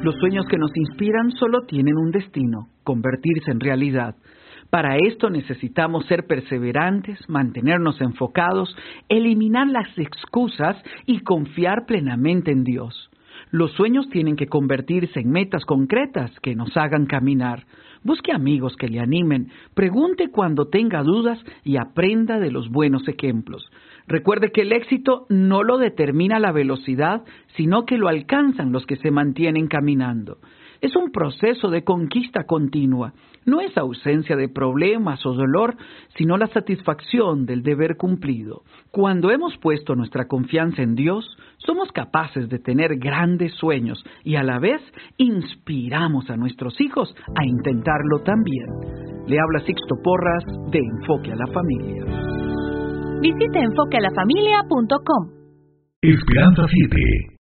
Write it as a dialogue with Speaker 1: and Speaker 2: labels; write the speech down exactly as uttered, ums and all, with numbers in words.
Speaker 1: Los sueños que nos inspiran solo tienen un destino: convertirse en realidad. Para esto necesitamos ser perseverantes, mantenernos enfocados, eliminar las excusas y confiar plenamente en Dios. Los sueños tienen que convertirse en metas concretas que nos hagan caminar. Busque amigos que le animen, pregunte cuando tenga dudas y aprenda de los buenos ejemplos. Recuerde que el éxito no lo determina la velocidad, sino que lo alcanzan los que se mantienen caminando. Es un proceso de conquista continua. No es ausencia de problemas o dolor, sino la satisfacción del deber cumplido. Cuando hemos puesto nuestra confianza en Dios, somos capaces de tener grandes sueños y a la vez inspiramos a nuestros hijos a intentarlo también. Le habla Sixto Porras de Enfoque a la Familia.
Speaker 2: Visite enfoque a la familia punto com.
Speaker 3: Esperanza siete.